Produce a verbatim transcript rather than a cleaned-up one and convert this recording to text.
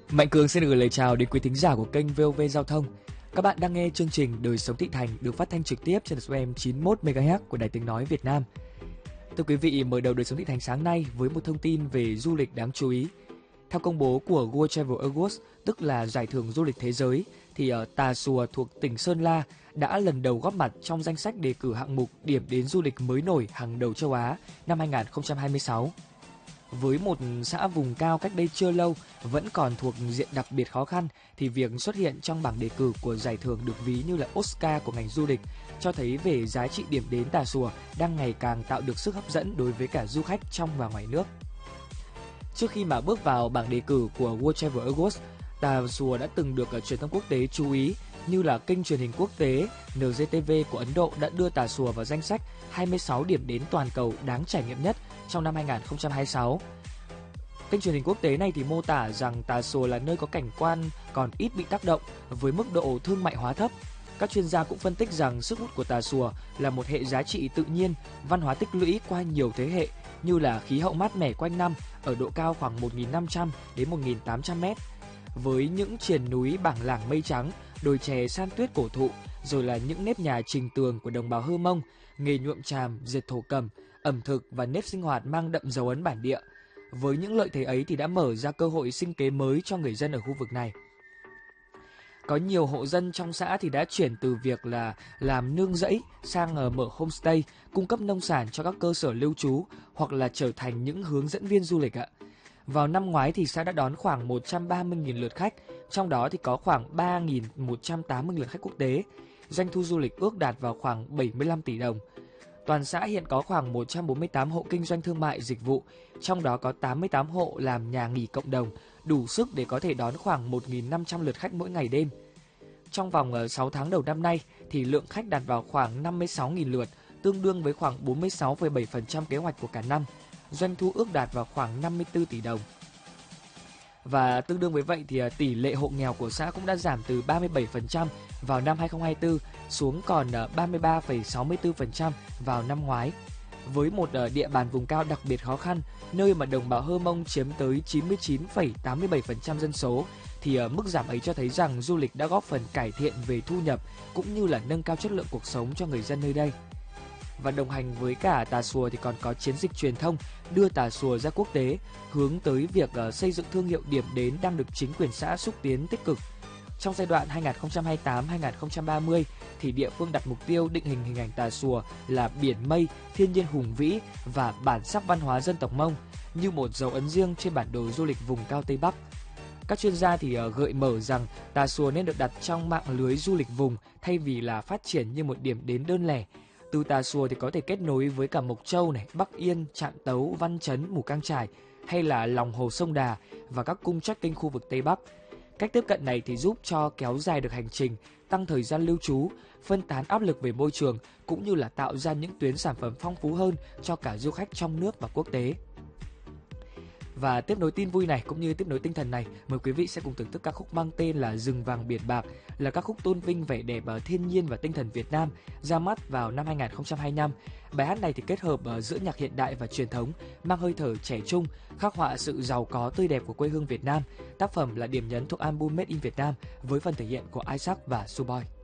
Mạnh Cường xin được gửi lời chào đến quý thính giả của kênh vê o vê Giao thông. Các bạn đang nghe chương trình Đời sống thị thành được phát thanh trực tiếp trên ép em chín mươi mốt mê ga héc của Đài Tiếng nói Việt Nam. Thưa quý vị, mở đầu Đời sống thị thành sáng nay với một thông tin về du lịch đáng chú ý. Theo công bố của World Travel Awards, tức là giải thưởng du lịch thế giới, thì ở Tà Xùa thuộc tỉnh Sơn La đã lần đầu góp mặt trong danh sách đề cử hạng mục điểm đến du lịch mới nổi hàng đầu châu Á năm hai không hai sáu. Với một xã vùng cao cách đây chưa lâu vẫn còn thuộc diện đặc biệt khó khăn, thì việc xuất hiện trong bảng đề cử của giải thưởng được ví như là Oscar của ngành du lịch, cho thấy về giá trị điểm đến Tà Xùa đang ngày càng tạo được sức hấp dẫn đối với cả du khách trong và ngoài nước. Trước khi mà bước vào bảng đề cử của World Travel Awards, Tà Xùa đã từng được truyền thông quốc tế chú ý, như là kênh truyền hình quốc tế en giê tê vê của Ấn Độ đã đưa Tà Xùa vào danh sách hai mươi sáu điểm đến toàn cầu đáng trải nghiệm nhất trong năm hai không hai sáu. Kênh truyền hình quốc tế này thì mô tả rằng Tà Xùa là nơi có cảnh quan còn ít bị tác động với mức độ thương mại hóa thấp. Các chuyên gia cũng phân tích rằng sức hút của Tà Xùa là một hệ giá trị tự nhiên, văn hóa tích lũy qua nhiều thế hệ, như là khí hậu mát mẻ quanh năm ở độ cao khoảng một nghìn năm trăm đến một nghìn tám trăm mét, với những triền núi bảng lảng mây trắng, đồi chè san tuyết cổ thụ, rồi là những nếp nhà trình tường của đồng bào Hơ Mông, nghề nhuộm tràm, dệt thổ cẩm, ẩm thực và nếp sinh hoạt mang đậm dấu ấn bản địa. Với những lợi thế ấy thì đã mở ra cơ hội sinh kế mới cho người dân ở khu vực này. Có nhiều hộ dân trong xã thì đã chuyển từ việc là làm nương rẫy sang mở homestay, cung cấp nông sản cho các cơ sở lưu trú hoặc là trở thành những hướng dẫn viên du lịch ạ. Vào năm ngoái thì xã đã đón khoảng một trăm ba mươi nghìn lượt khách, trong đó thì có khoảng ba nghìn một trăm tám mươi lượt khách quốc tế. Doanh thu du lịch ước đạt vào khoảng bảy mươi lăm tỷ đồng. Toàn xã hiện có khoảng một trăm bốn mươi tám hộ kinh doanh thương mại dịch vụ, trong đó có tám mươi tám hộ làm nhà nghỉ cộng đồng, đủ sức để có thể đón khoảng một nghìn năm trăm lượt khách mỗi ngày đêm. Trong vòng sáu tháng đầu năm nay thì lượng khách đạt vào khoảng năm mươi sáu nghìn lượt, tương đương với khoảng bốn mươi sáu phẩy bảy phần trăm kế hoạch của cả năm. Doanh thu ước đạt vào khoảng năm mươi tư tỷ đồng. Và tương đương với vậy thì tỷ lệ hộ nghèo của xã cũng đã giảm từ ba mươi bảy phần trăm vào năm hai không hai tư xuống còn ba mươi ba phẩy sáu mươi tư phần trăm vào năm ngoái. Với một địa bàn vùng cao đặc biệt khó khăn, nơi mà đồng bào Hơ Mông chiếm tới chín mươi chín phẩy tám mươi bảy phần trăm dân số, thì mức giảm ấy cho thấy rằng du lịch đã góp phần cải thiện về thu nhập cũng như là nâng cao chất lượng cuộc sống cho người dân nơi đây. Và đồng hành với cả Tà Xùa thì còn có chiến dịch truyền thông đưa Tà Xùa ra quốc tế, hướng tới việc uh, xây dựng thương hiệu điểm đến đang được chính quyền xã xúc tiến tích cực. Trong giai đoạn hai không hai tám đến hai không ba mươi thì địa phương đặt mục tiêu định hình hình ảnh Tà Xùa là biển mây, thiên nhiên hùng vĩ và bản sắc văn hóa dân tộc Mông, như một dấu ấn riêng trên bản đồ du lịch vùng cao Tây Bắc. Các chuyên gia thì uh, gợi mở rằng Tà Xùa nên được đặt trong mạng lưới du lịch vùng thay vì là phát triển như một điểm đến đơn lẻ. Từ Tà Xùa thì có thể kết nối với cả Mộc Châu này, Bắc Yên, Trạm Tấu, Văn Chấn, Mù Cang Chải hay là lòng hồ sông Đà và các cung trekking khu vực Tây Bắc. Cách tiếp cận này thì giúp cho kéo dài được hành trình, tăng thời gian lưu trú, phân tán áp lực về môi trường cũng như là tạo ra những tuyến sản phẩm phong phú hơn cho cả du khách trong nước và quốc tế. Và tiếp nối tin vui này cũng như tiếp nối tinh thần này, mời quý vị sẽ cùng thưởng thức ca khúc mang tên là Rừng Vàng Biển Bạc, là ca khúc tôn vinh vẻ đẹp ở thiên nhiên và tinh thần Việt Nam, ra mắt vào năm hai không hai lăm. Bài hát này thì kết hợp giữa nhạc hiện đại và truyền thống, mang hơi thở trẻ trung, khắc họa sự giàu có tươi đẹp của quê hương Việt Nam. Tác phẩm là điểm nhấn thuộc album Made in Việt Nam với phần thể hiện của Isaac và Suboy.